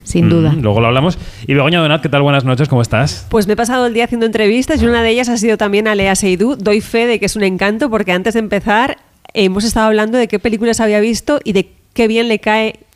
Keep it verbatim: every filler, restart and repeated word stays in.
Sin duda. Mm, luego lo hablamos. Y Begoña Donat, ¿qué tal? Buenas noches, ¿cómo estás? Pues me he pasado el día haciendo entrevistas y una de ellas ha sido también a Lea Seydoux. Doy fe de que es un encanto porque antes de empezar hemos estado hablando de qué películas había visto y de qué bien le cae